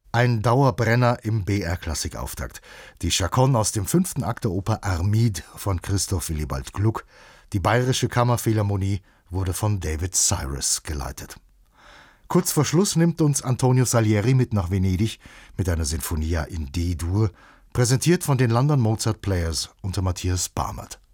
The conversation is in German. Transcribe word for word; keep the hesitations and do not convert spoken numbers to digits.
Ein Dauerbrenner im B R-Klassik-Auftakt. Die Chaconne aus dem fünften Akt der Oper Armide von Christoph Willibald Gluck. Die Bayerische Kammerphilharmonie wurde von David Cyrus geleitet. Kurz vor Schluss nimmt uns Antonio Salieri mit nach Venedig mit einer Sinfonia in D-Dur, präsentiert von den London Mozart Players unter Matthias Barmert.